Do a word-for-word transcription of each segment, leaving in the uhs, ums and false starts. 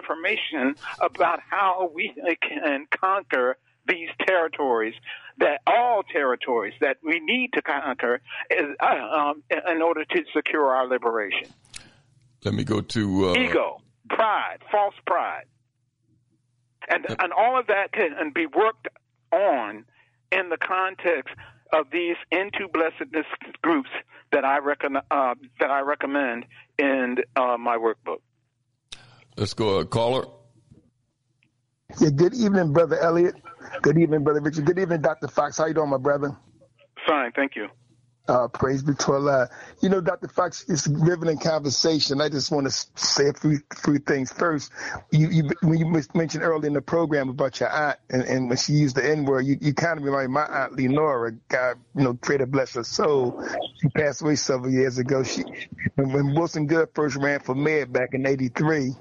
information about how we can conquer these territories, that all territories that we need to conquer is, uh, um, in order to secure our liberation. Let me go to uh, ego, pride, false pride, and uh, and all of that can be worked on in the context of these into blessedness groups that I reckon uh, that I recommend in uh, my workbook. Let's go, uh, caller. Yeah, good evening, Brother Elliot. Good evening, Brother Richard. Good evening, Doctor Fox. How you doing, my brother? Fine, thank you. Uh, praise be to Allah. You know, Doctor Fox, it's a riveting conversation. I just want to say a few, few things. First, you, you, when you mentioned earlier in the program about your aunt, and, and when she used the N-word, you, you kind of remind my aunt Lenora, God, you know, pray to bless her soul. She passed away several years ago. She, when, when Wilson Good first ran for mayor back in eighty-three,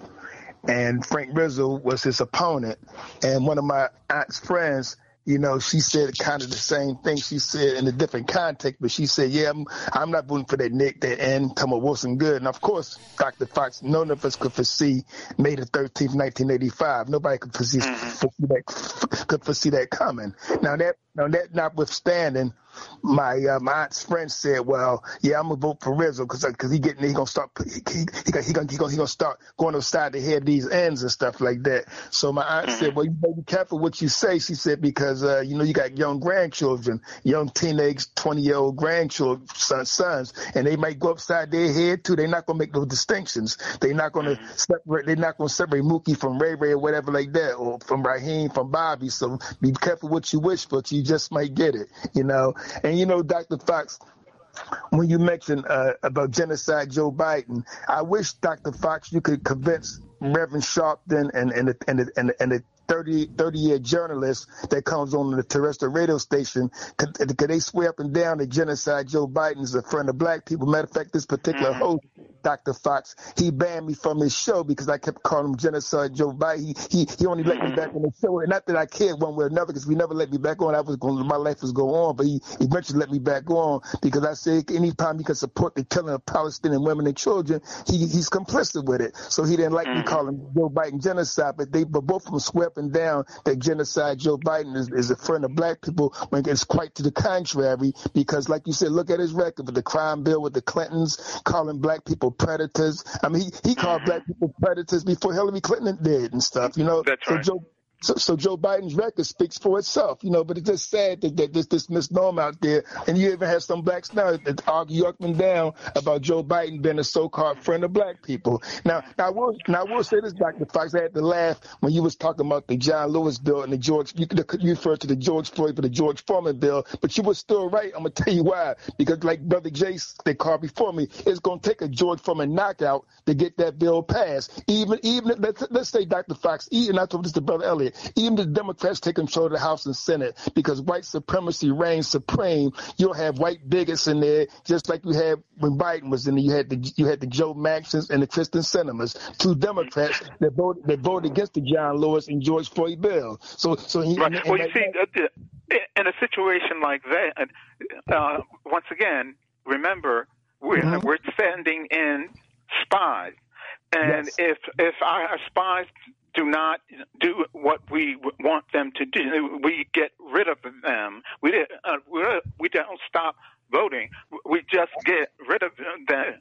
and Frank Rizzo was his opponent, and one of my aunt's friends, you know, she said kind of the same thing. She said in a different context, but she said, yeah, I'm, I'm not voting for that Nick, that N, come on, Wilson Good. And of course, Doctor Fox, none of us could foresee May the thirteenth, nineteen eighty-five. Nobody could foresee, foresee that, could foresee that coming. Now that, now that notwithstanding, my uh, my aunt's friend said, well, yeah, I'm gonna vote for Rizzo because because he getting he gonna start he he, he, gonna, he gonna he gonna he gonna start going upside the head these ends and stuff like that. So my aunt said, well, you better be careful what you say. She said, because uh, you know, you got young grandchildren, young teenage twenty year old grandchildren, sons, sons, and they might go upside their head too. They're not gonna make no distinctions. They're not gonna separate. They're not gonna separate Mookie from Ray Ray or whatever like that, or from Raheem from Bobby. So be careful what you wish for. You just might get it, you know. And, you know, Doctor Fox, when you mentioned uh, about genocide Joe Biden, I wish, Doctor Fox, you could convince Reverend Sharpton and, and, the, and, the, and, the, and the thirty-year journalist that comes on the terrestrial radio station, could, could they swear up and down that genocide Joe Biden is a friend of black people? Matter of fact, this particular host, Doctor Fox, he banned me from his show because I kept calling him genocide Joe Biden. He he, he only let me back on the show. And not that I cared one way or another, because we never let me back on. I was going, my life was going on, but he eventually let me back on because I said anytime he can support the killing of Palestinian women and children, he he's complicit with it. So he didn't like me calling Joe Biden genocide, but they but both of them swear up and down that genocide Joe Biden is, is a friend of black people, when it's quite to the contrary, because like you said, look at his record with the crime bill with the Clintons, calling black people predators. I mean, he, he called black people predators before Hillary Clinton did and stuff, you know. That's so right. Joe, So, so Joe Biden's record speaks for itself, you know, but it's just sad that, that there's this misnomer out there. And you even have some blacks now that argue up and down about Joe Biden being a so-called friend of black people. Now, now I will, now I will say this, Doctor Fox, I had to laugh when you was talking about the John Lewis bill and the George, you, you referred to the George Floyd, but the George Foreman bill, but you were still right. I'm going to tell you why. Because like Brother Jay, they called before me, it's going to take a George Foreman knockout to get that bill passed. Even, even, let's, let's say, Doctor Fox, even, I told this to Brother Elliott, even the Democrats take control of the House and Senate because white supremacy reigns supreme. You'll have white bigots in there, just like you had when Biden was in there. You had the you had the Joe Maxons and the Kristen Sinemas, two Democrats that voted that voted against the John Lewis and George Floyd bill. So, so he, right. and, and well, you that, see, in a situation like that, uh, once again, remember we're mm-hmm. we're sending in spies, and yes. if if our spies do not do what we want them to do, we get rid of them. We uh, we don't stop voting. We just get rid of them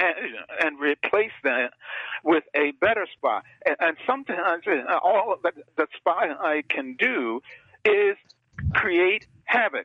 and replace them with a better spy. And sometimes all that the spy can do is create havoc.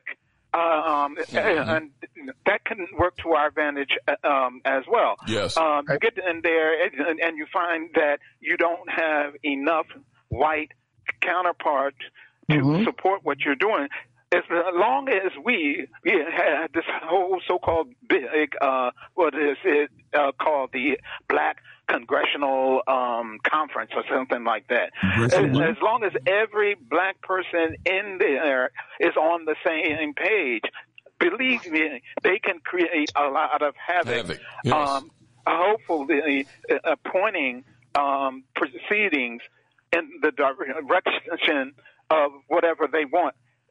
Um, mm-hmm. And that can work to our advantage um, as well. Yes. Um, you get in there and, and you find that you don't have enough white counterparts to mm-hmm. support what you're doing. As long as we, we had this whole so-called big, uh, what is it uh, called, the Black Congressional um, Conference or something like that. As, as long as every black person in there is on the same page, believe me, they can create a lot of havoc. havoc. Yes. Um, hopefully, uh, pointing um, proceedings in the direction of whatever they want.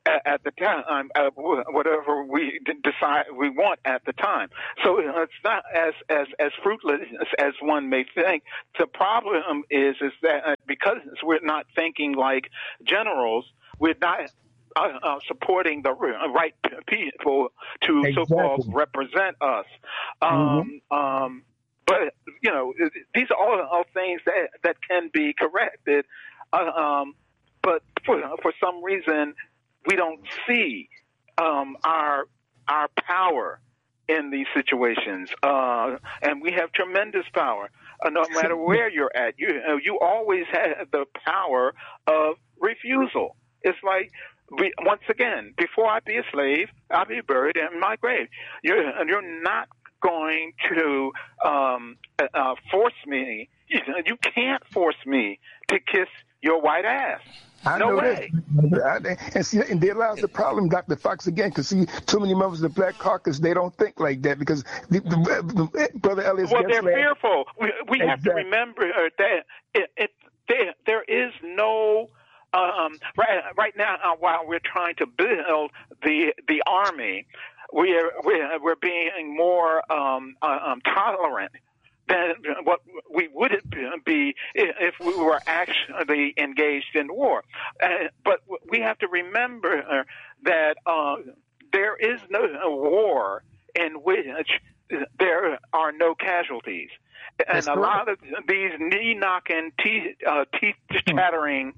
at, at the time, uh, whatever we d- decide we want at the time. So it's not as, as, as fruitless as one may think. The problem is, is that uh, because we're not thinking like generals, we're not uh, uh, supporting the right people to exactly. so-called represent us. Um, mm-hmm. um, but, you know, these are all, all things that, that can be corrected. Uh, um, but for, for some reason, we don't see um, our our power in these situations, uh, and we have tremendous power. Uh, no matter where you're at, you you always have the power of refusal. It's like, we, once again, before I be a slave, I'll be buried in my grave. You're you're not going to um, uh, force me. You can't force me to kiss your white ass. I no know way. That. And see, and there lies the problem, Doctor Fox, again, because see, too many members of the Black Caucus, they don't think like that because the, the, the, Brother Elliott's well, they're last, fearful. We, we exactly. have to remember that it, it, there, there is no. Um, right, right now, uh, while we're trying to build the the army, we're we're, we're being more um, uh, um, tolerant than what we would be if we were actually engaged in war. Uh, but we have to remember that uh, there is no war in which there are no casualties. And That's a correct. lot of these knee-knocking, teeth, uh, teeth-chattering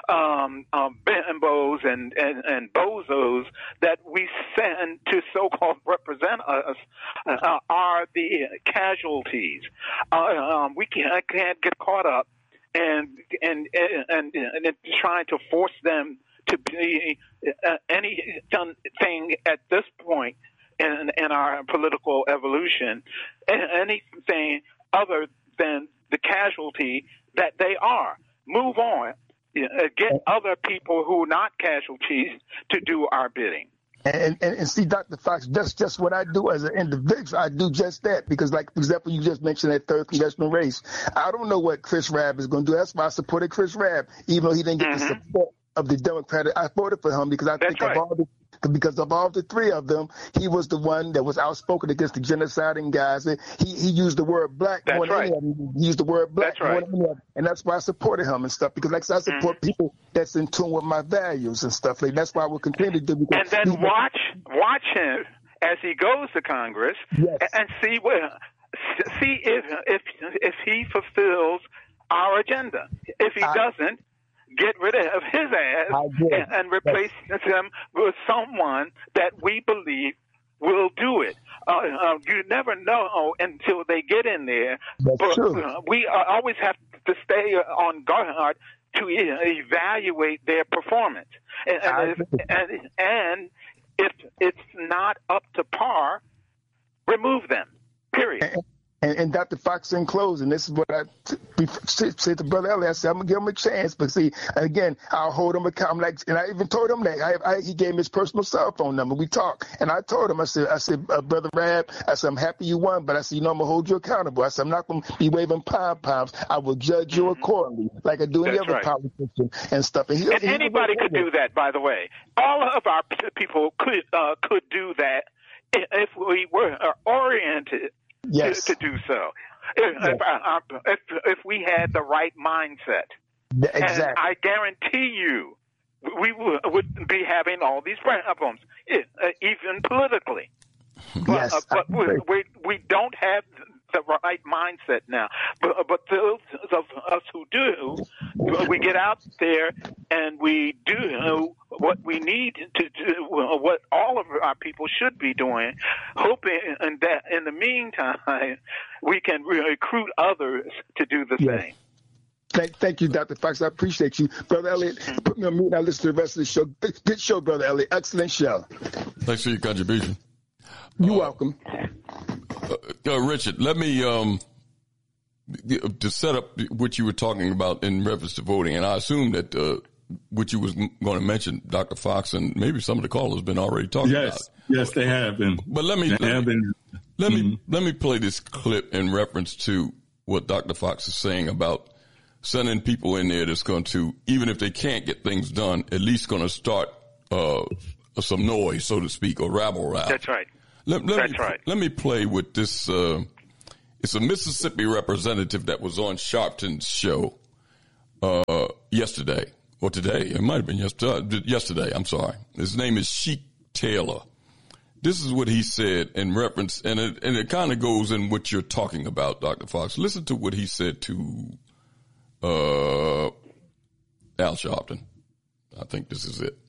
um, um, bimbos and, and, and bozos that we send to so-called represent us uh, are the casualties. Uh, um, we can't, can't get caught up and and and, and, and trying to force them to be uh, anything at this point in, in our political evolution, anything other than the casualty that they are. Move on. Get other people who are not casualties to do our bidding. And, and, and see, Doctor Fox, that's just what I do as an individual. I do just that because, like, for example, you just mentioned that third congressional race. I don't know what Chris Rabb is going to do. That's why I supported Chris Rabb, even though he didn't get mm-hmm. the support of the Democratic. I voted for him because I that's think right. of all the Because of all the three of them, he was the one that was outspoken against the genociding guys. He he used the word black that's more than right. any of them. He used the word black that's more right. than any of them. And that's why I supported him and stuff. Because like I, said, I support mm-hmm. people that's in tune with my values and stuff. Like that's why I will continue to do. And then watch watch him as he goes to Congress yes. and see where see if if if he fulfills our agenda. If he I, doesn't, get rid of his ass and, and replace yes. him with someone that we believe will do it. Uh, uh, you never know until they get in there. That's but true. Uh, we uh, always have to stay on guard to e- evaluate their performance. And, and, if, and, and if it's not up to par, remove them, period. And, And, and Doctor Fox, in closing, this is what I t- said to Brother Elliott. I said, I'm going to give him a chance. But see, again, I'll hold him accountable. Like, and I even told him that. I, I, he gave me his personal cell phone number. We talked. And I told him, I said, I said, uh, Brother Rabb, I said, I'm happy you won. But I said, you know, I'm going to hold you accountable. I said, I'm not going to be waving pom-poms. I will judge you accordingly, like I do any That's other right. politician and stuff. And, he, and he anybody could do that, by the way. All of our p- people could uh, could do that if we were oriented yes. to, to do so. If, yes. if, if, if we had the right mindset. Exactly. And I guarantee you we wouldn't be having all these problems, even politically. But, yes, uh, but we, we, we don't have the right mindset now. But, but those of us who do, we get out there and we do what we need to do, what all of our people should be doing, hoping that in the meantime we can recruit others to do the yes. same. Thank, thank you, Doctor Fox. I appreciate you. Brother Elliott, put me on mute and I'll listen to the rest of the show. Good show, Brother Elliott. Excellent show. Thanks for your contribution. You're uh, welcome. Uh, uh, Richard, let me, um, to set up what you were talking about in reference to voting, and I assume that uh, what you was going to mention, Doctor Fox, and maybe some of the callers been already talking yes, about. Yes, they have been. But let me they let, have me, been. let mm-hmm. me let me play this clip in reference to what Doctor Fox is saying about sending people in there that's going to, even if they can't get things done, at least going to start uh, some noise, so to speak, or rabble rouse. That's right. Let, let That's me, right. Let me play with this. Uh, it's a Mississippi representative that was on Sharpton's show uh, yesterday, or today. It might have been yesterday. Yesterday, I'm sorry. His name is Sheik Taylor. This is what he said in reference, and it, and it kind of goes in what you're talking about, Doctor Fox. Listen to what he said to uh, Al Sharpton. I think this is it.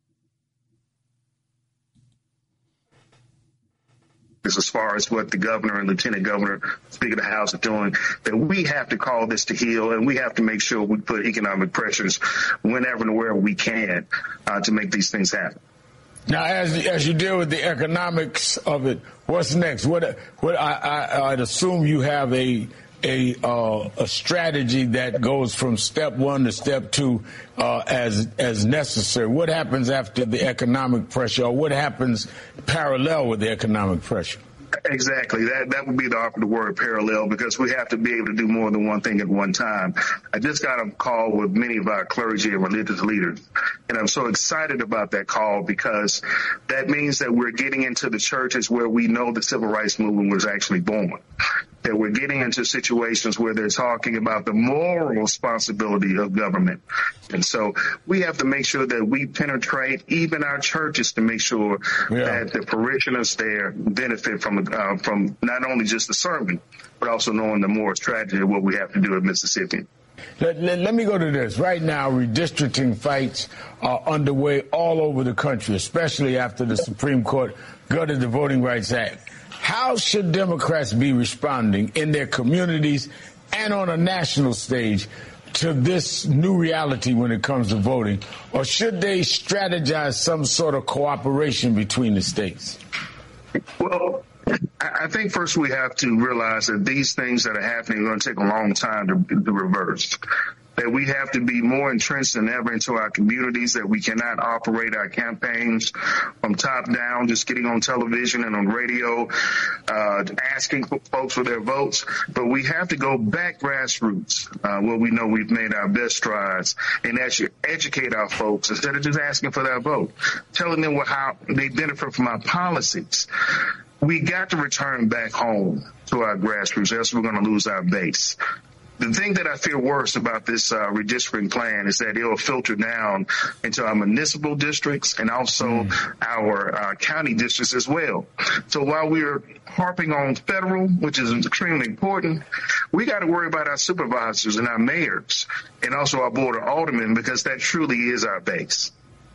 As far as what the governor and lieutenant governor, speaker of the House are doing, that we have to call this to heel, and we have to make sure we put economic pressures whenever and wherever we can uh, to make these things happen. Now, as as you deal with the economics of it, what's next? What what I, I I'd assume you have a a uh, a strategy that goes from step one to step two uh, as as necessary. What happens after the economic pressure, or what happens parallel with the economic pressure? Exactly. That that would be the operative word, parallel, because we have to be able to do more than one thing at one time. I just got a call with many of our clergy and religious leaders, and I'm so excited about that call because that means that we're getting into the churches where we know the civil rights movement was actually born. That we're getting into situations where they're talking about the moral responsibility of government. And so we have to make sure that we penetrate even our churches to make sure yeah. that the parishioners there benefit from uh, from not only just the sermon, but also knowing the moral strategy of what we have to do in Mississippi. Let, let, let me go to this. Right now, redistricting fights are underway all over the country, especially after the Supreme Court gutted the Voting Rights Act. How should Democrats be responding in their communities and on a national stage to this new reality when it comes to voting? Or should they strategize some sort of cooperation between the states? Well, I think first we have to realize that these things that are happening are going to take a long time to, to reverse. That we have to be more entrenched than ever into our communities, that we cannot operate our campaigns from top down, just getting on television and on radio, uh, asking folks for their votes. But we have to go back grassroots, uh, where we know we've made our best strides, and actually educate our folks instead of just asking for their vote, telling them how they benefit from our policies. We got to return back home to our grassroots, else we're going to lose our base. The thing that I fear worse about this uh, redistricting plan is that it will filter down into our municipal districts and also mm. our uh, county districts as well. So while we're harping on federal, which is extremely important, we got to worry about our supervisors and our mayors and also our board of aldermen, because that truly is our base.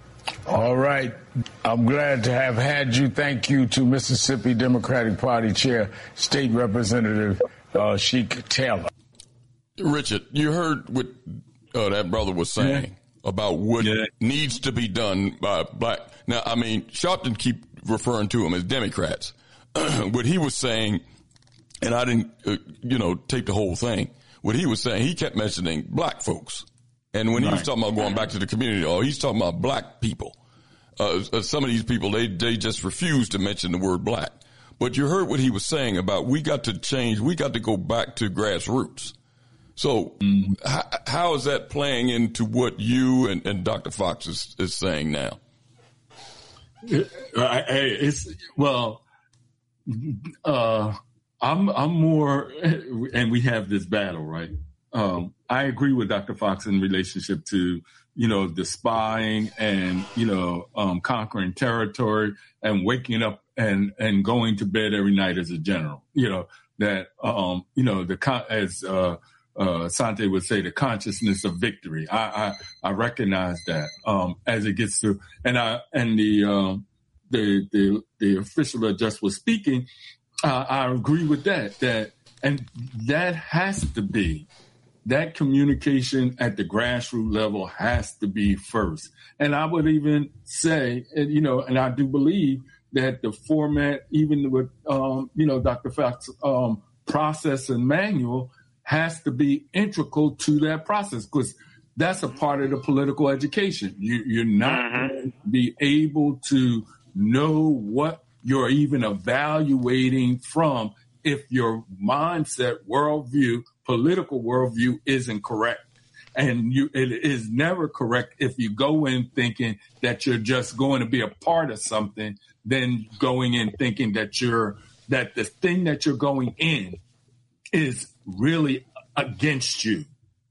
All right. I'm glad to have had you. Thank you to Mississippi Democratic Party Chair, State Representative uh, Sheik Taylor. Richard, you heard what uh, that brother was saying yeah. about what yeah. needs to be done by black. Now, I mean, Sharpton keep referring to them as Democrats. What he was saying, and I didn't, uh, you know, take the whole thing. What he was saying, he kept mentioning black folks. And when right. he was talking about going back to the community, oh, he's talking about black people. Uh, some of these people, they, they just refuse to mention the word black. But you heard what he was saying about we got to change, we got to go back to grassroots. So mm-hmm. h- how is that playing into what you and, and Doctor Fox is, is saying now? It's, well, uh, I'm, I'm more, and we have this battle, right? Um, I agree with Doctor Fox in relationship to, you know, the spying and, you know, um, conquering territory and waking up and, and going to bed every night as a general, you know, that, um, you know, the, con- as, uh, Uh, Sante would say the consciousness of victory. I, I, I recognize that, um, as it gets to, and I, and the, um, the, the, the official that just was speaking, uh, I agree with that, that, and that has to be, that communication at the grassroots level has to be first. And I would even say, and, you know, and I do believe that the format, even with, um, you know, Doctor Fox, um, process and manual, has to be integral to that process, because that's a part of the political education. You, you're not mm-hmm. going to be able to know what you're even evaluating from if your mindset, worldview, political worldview isn't correct. And you, it is never correct if you go in thinking that you're just going to be a part of something, then going in thinking that you're, that the thing that you're going in is really against you,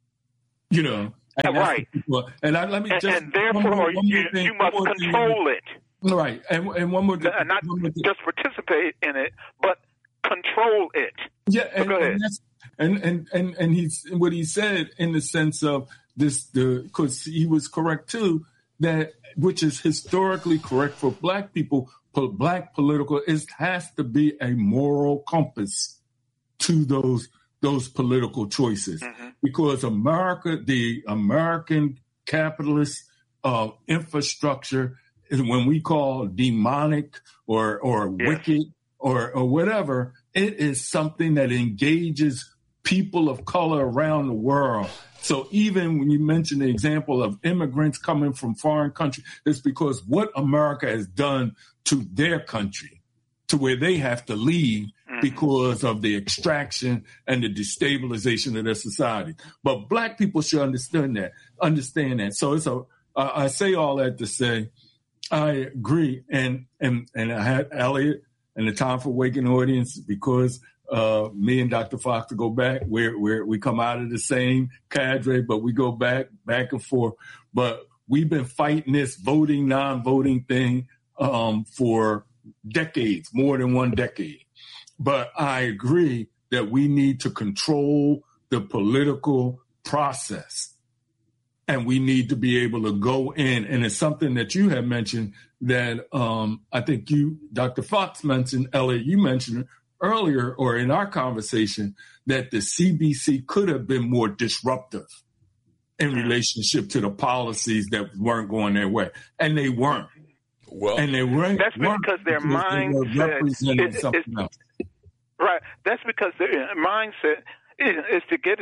you know. And right. And I, let me just, and, and therefore, one more, one you, thing, you must control thing. it. Right. And, and one more thing. Not one more just participate in it, but control it. Yeah. And, so go ahead. And, that's, and, and, and, and he's, what he said in the sense of this, the, because he was correct too, that, which is historically correct for black people, black political, it has to be a moral compass to those those political choices, mm-hmm. because America, the American capitalist uh, infrastructure, is when we call demonic or or yes. wicked or or whatever, it is something that engages people of color around the world. So even when you mention the example of immigrants coming from foreign countries, it's because what America has done to their country, to where they have to leave because of the extraction and the destabilization of their society. But black people should understand that, understand that. So it's a, uh, I say all that to say, I agree. And, and, and I had Elliot and the Time for Waking audience, because uh, me and Doctor Fox to go back, where, where we come out of the same cadre, but we go back, back and forth. But we've been fighting this voting, non-voting thing um, for decades, more than one decade. But I agree that we need to control the political process, and we need to be able to go in. And it's something that you have mentioned that um, I think you, Doctor Fox mentioned, Elliot, you mentioned earlier or in our conversation that the C B C could have been more disruptive in relationship to the policies that weren't going their way. And they weren't. Well, and they weren't. That's because their mindset is something else. Right. That's because their mindset is, is to get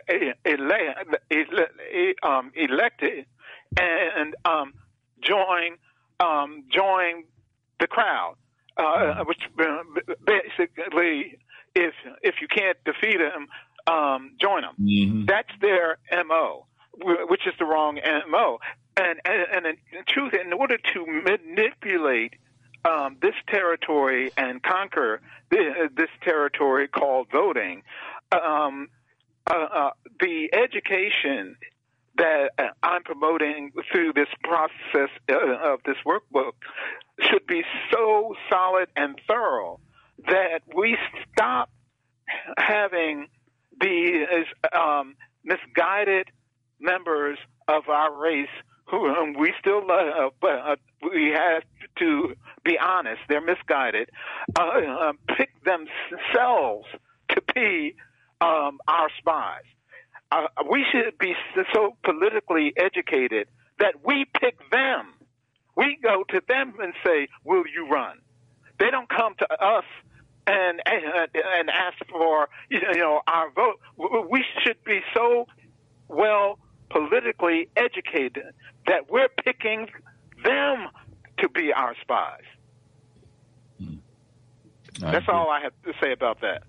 um, elected and um, join um, join the crowd, uh, which basically, if if you can't defeat them, um, join them. Mm-hmm. That's their M O, which is the wrong M O. And, and, and in truth, in order to manipulate um, this territory and conquer this, this territory called voting, um, uh, uh, the education that I'm promoting through this process uh, of this workbook should be so solid and thorough that we stop having these um, misguided members of our race who um, we still love, but uh, we have to be honest, they're misguided, uh, uh, pick themselves to be um, our spies. Uh, we should be so politically educated that we pick them. We go to them and say, will you run? They don't come to us and and, and ask for you know our vote. We should be so well politically educated that we're picking them to be our spies. Hmm. That's agree. all I have to say about that.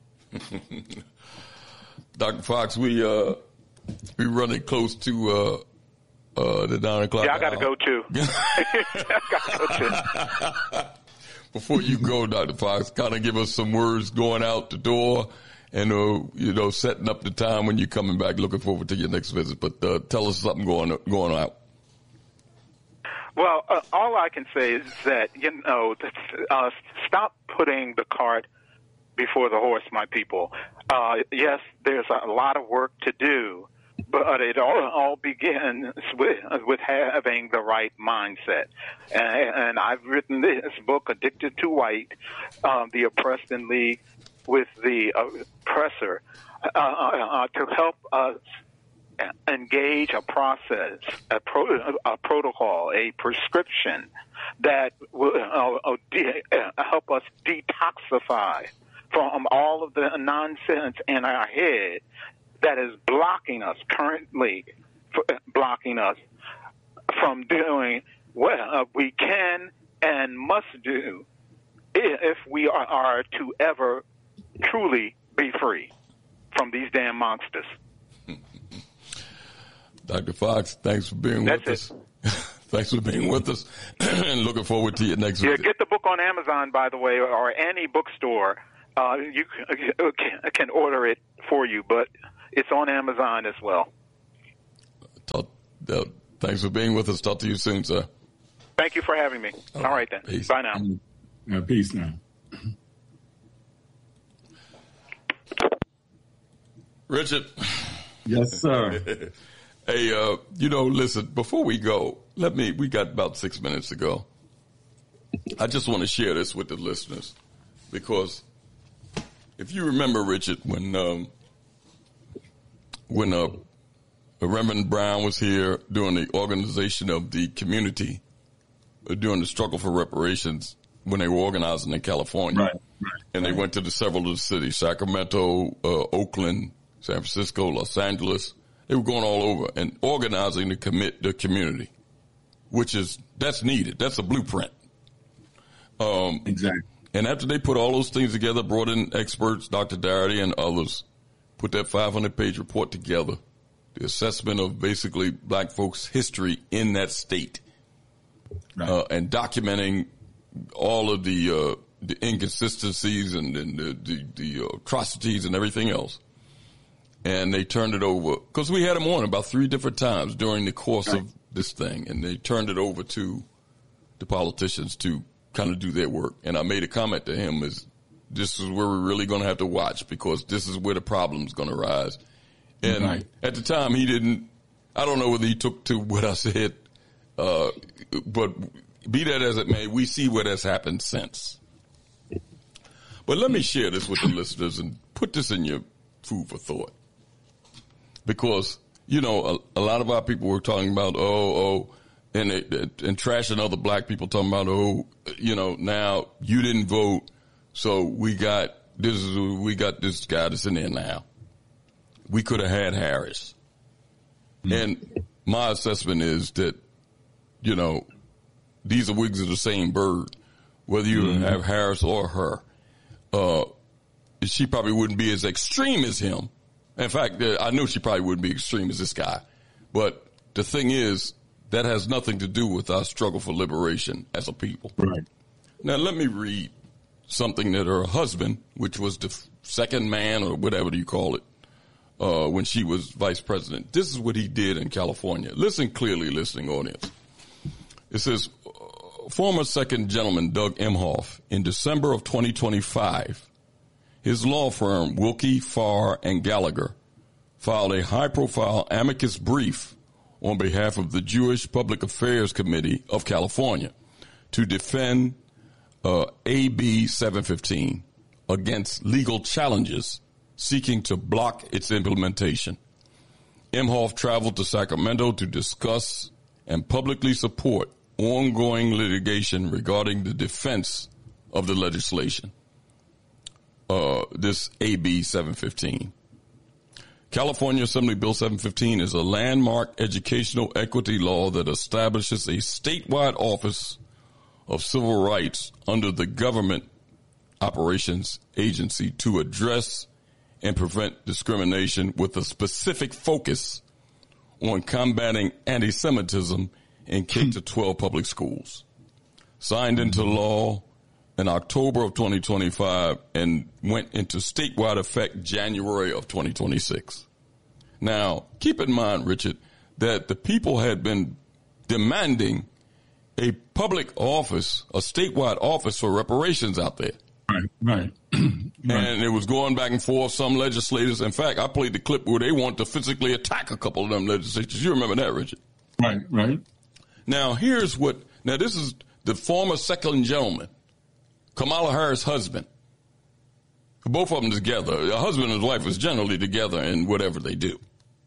Doctor Fox, we uh we running close to uh uh the nine o'clock. Yeah, I gotta go too. I gotta go too. Before you go, Doctor Fox, kind of give us some words going out the door and, uh, you know, setting up the time when you're coming back. Looking forward to your next visit. But uh, tell us something going going out. Well, uh, all I can say is that, you know, uh, stop putting the cart before the horse, my people. Uh, yes, there's a lot of work to do, but it all, all begins with, with having the right mindset. And, and I've written this book, Addicted to White, um, The Oppressed in League with the Oppressor, uh, uh, to help us engage a process, a, pro, a protocol, a prescription that will uh, uh, de- uh, help us detoxify from all of the nonsense in our head that is blocking us, currently blocking us from doing what uh, we can and must do if we are, are to ever truly be free from these damn monsters. Doctor Fox, thanks for being That's with it. us. Thanks for being with us, and looking forward to your next Yeah, visit. get the book on Amazon, by the way, or any bookstore. Uh, you can, can order it for you, but it's on Amazon as well. Talk, uh, thanks for being with us. Talk to you soon, sir. Thank you for having me. All, All right, then. Peace. Bye now. Uh, peace now. Richard. Yes, sir. Hey, uh, you know, listen, before we go, let me, we got about six minutes to go. I just want to share this with the listeners because if you remember, Richard, when, um, when, uh, Reverend Brown was here during the organization of the community, uh, during the struggle for reparations, when they were organizing in California, right, right, and they right. went to the several of the cities, Sacramento, uh, Oakland, San Francisco, Los Angeles. They were going all over and organizing the commit the community, which is that's needed. That's a blueprint. Um, exactly. And after they put all those things together, brought in experts, Doctor Darity and others, put that five hundred page report together, the assessment of basically black folks' history in that state, right. uh, and documenting all of the uh, the inconsistencies and, and the the, the uh, atrocities and everything else. And they turned it over, because we had them on about three different times during the course right. of this thing, and they turned it over to the politicians to kind of do their work. And I made a comment to him, is this is where we're really going to have to watch, because this is where the problem's going to rise. And right. at the time, he didn't, I don't know whether he took to what I said, uh, but be that as it may, we see what has happened since. But let me share this with the listeners and put this in your food for thought. Because, you know, a, a lot of our people were talking about, oh, oh, and, it, and trashing other black people, talking about, oh, you know, now you didn't vote, so we got this is we got this guy that's in there now. We could have had Harris. Mm-hmm. And my assessment is that, you know, these are wigs of the same bird. Whether you mm-hmm. have Harris or her, uh, she probably wouldn't be as extreme as him. In fact, I knew she probably wouldn't be extreme as this guy. But the thing is, that has nothing to do with our struggle for liberation as a people. Right. Now, let me read something that her husband, which was the second man or whatever you call it, uh, when she was vice president. This is what he did in California. Listen clearly, listening audience. It says, former second gentleman Doug Emhoff, in December of twenty twenty-five, his law firm, Wilkie, Farr, and Gallagher, filed a high-profile amicus brief on behalf of the Jewish Public Affairs Committee of California to defend uh, A B seven fifteen against legal challenges seeking to block its implementation. Emhoff traveled to Sacramento to discuss and publicly support ongoing litigation regarding the defense of the legislation. Uh, this A B seven fifteen. California Assembly Bill seven fifteen is a landmark educational equity law that establishes a statewide office of civil rights under the Government Operations Agency to address and prevent discrimination with a specific focus on combating anti-Semitism in K through twelve public schools. Signed into law in October of twenty twenty-five and went into statewide effect January of twenty twenty-six. Now, keep in mind, Richard, that the people had been demanding a public office, a statewide office for reparations out there. Right, right. And it was going back and forth. Some legislators, in fact, I played the clip where they want to physically attack a couple of them legislators. You remember that, Richard? Right, right. Now, here's what, now this is the former second gentleman, Kamala Harris' husband. Both of them together. A husband and his wife is generally together in whatever they do.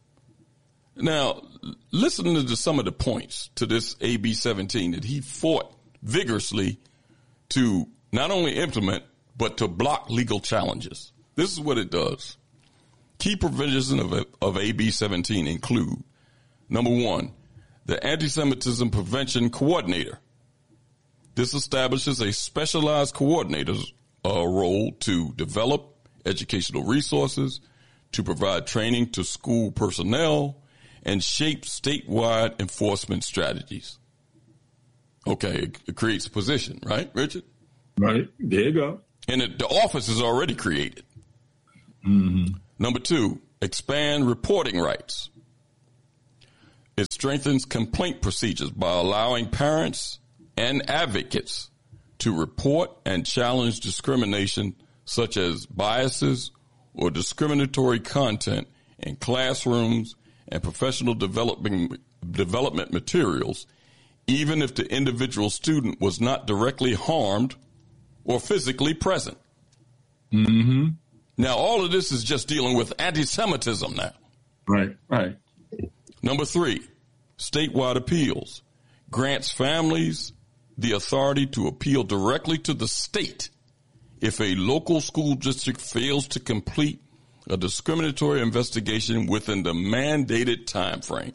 Now, listen to some of the points to this A B seventeen that he fought vigorously to not only implement, but to block legal challenges. This is what it does. Key provisions of, of A B seventeen include, number one, the Anti-Semitism Prevention Coordinator. This establishes a specialized coordinator's uh, role to develop educational resources, to provide training to school personnel, and shape statewide enforcement strategies. Okay, it, it creates a position, right, Richard? Right, there you go. And it, the office is already created. Mm-hmm. Number two, expand reporting rights. It strengthens complaint procedures by allowing parents and advocates to report and challenge discrimination such as biases or discriminatory content in classrooms and professional developing, development materials, even if the individual student was not directly harmed or physically present. Mm-hmm. Now, all of this is just dealing with anti-Semitism now. Right, right. Number three, statewide appeals grants families the authority to appeal directly to the state if a local school district fails to complete a discriminatory investigation within the mandated time frame.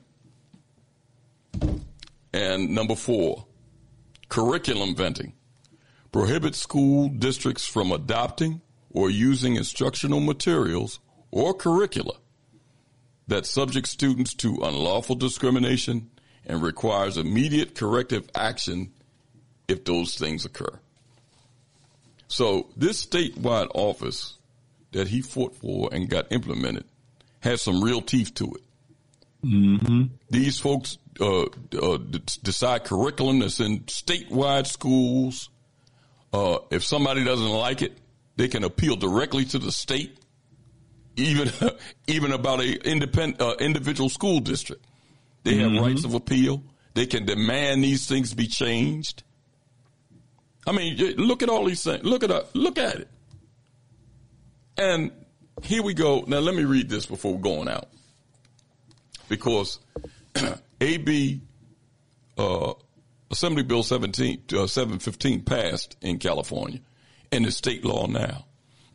And number four, curriculum venting prohibits school districts from adopting or using instructional materials or curricula that subject students to unlawful discrimination and requires immediate corrective action if those things occur. So this statewide office that he fought for and got implemented has some real teeth to it. Mm-hmm. These folks uh, uh, d- decide curriculum that's in statewide schools. Uh, if somebody doesn't like it, they can appeal directly to the state, even even about a independent uh, individual school district. They have mm-hmm. rights of appeal. They can demand these things be changed. I mean, look at all these things. Look at uh, look at it. And here we go. Now let me read this before going out, because A B uh, Assembly Bill seventeen, uh, seven fifteen passed in California, and it's state law now.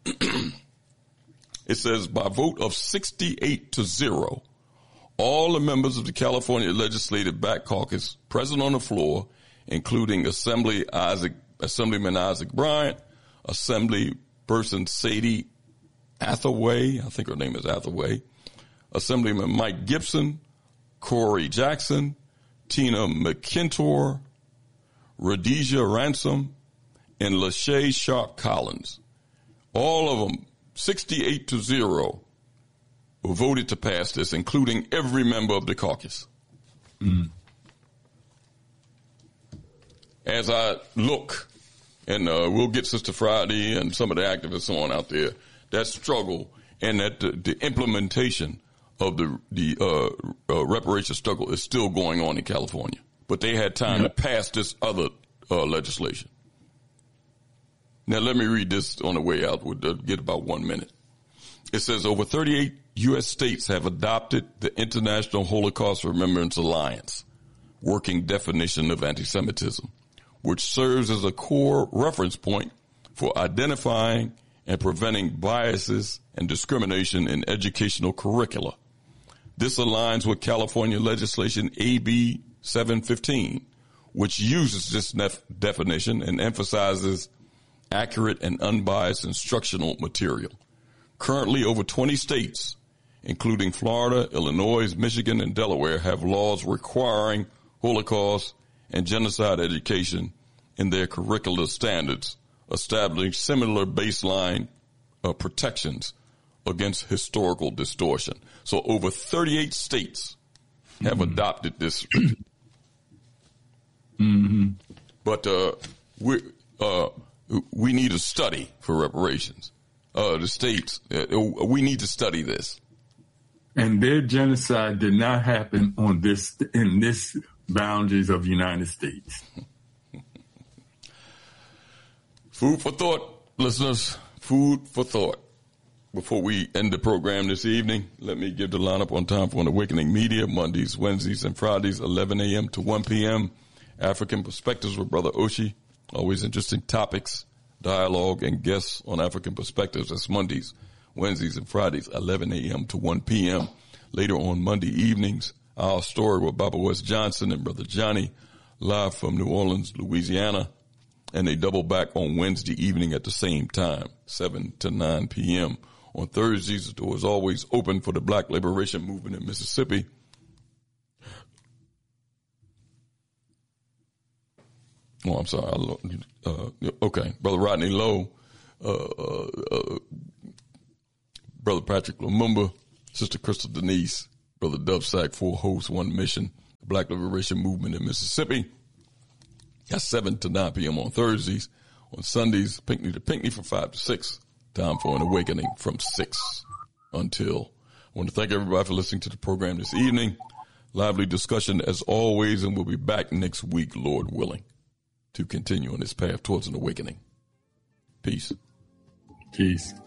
It says by vote of sixty-eight to zero, all the members of the California Legislative Back Caucus present on the floor, including Assembly Isaac, Assemblyman Isaac Bryant, Assemblyperson Sadie Hathaway, I think her name is Hathaway, Assemblyman Mike Gibson, Corey Jackson, Tina McKintor, Rhodesia Ransom, and Lachey Sharp Collins. All of them, sixty-eight to zero, were voted to pass this, including every member of the caucus. Mm. As I look, and uh, we'll get Sister Friday and some of the activists on out there, that struggle and that the, the implementation of the the uh, uh, reparation struggle is still going on in California. But they had time yeah. to pass this other uh, legislation. Now, let me read this on the way out. We'll get about one minute. It says over thirty-eight U S states have adopted the International Holocaust Remembrance Alliance working definition of anti-Semitism, which serves as a core reference point for identifying and preventing biases and discrimination in educational curricula. This aligns with California legislation A B seven fifteen, which uses this nef- definition and emphasizes accurate and unbiased instructional material. Currently, over twenty states, including Florida, Illinois, Michigan, and Delaware, have laws requiring Holocaust and genocide education in their curricular standards, establishing similar baseline uh, protections against historical distortion. So over thirty-eight states have mm-hmm. adopted this. Mm-hmm. But uh, we uh, we need a study for reparations. Uh, the states, uh, we need to study this. And their genocide did not happen on this in this boundaries of the United States. Food for thought, listeners. Food for thought. Before we end the program this evening, let me give the lineup on Time for an Awakening Media, Mondays, Wednesdays, and Fridays, eleven a.m. to one p.m. African Perspectives with Brother Oshi. Always interesting topics, dialogue, and guests on African Perspectives. That's Mondays, Wednesdays, and Fridays, eleven a.m. to one p.m. Later on Monday evenings, Our Story with Baba West Johnson and Brother Johnny, live from New Orleans, Louisiana. And they double back on Wednesday evening at the same time, seven to nine p.m. On Thursdays, the door is always open for the Black Liberation Movement in Mississippi. Oh, I'm sorry. Uh, okay. Brother Rodney Lowe, uh, uh, uh, Brother Patrick Lumumba, Sister Crystal Denise, Brother Dub Sack, four hosts, one mission, the Black Liberation Movement in Mississippi. That's seven to nine p.m. on Thursdays. On Sundays, Pinckney to Pinckney from five to six. Time for an awakening from six until. I want to thank everybody for listening to the program this evening. Lively discussion as always, and we'll be back next week, Lord willing, to continue on this path towards an awakening. Peace. Peace.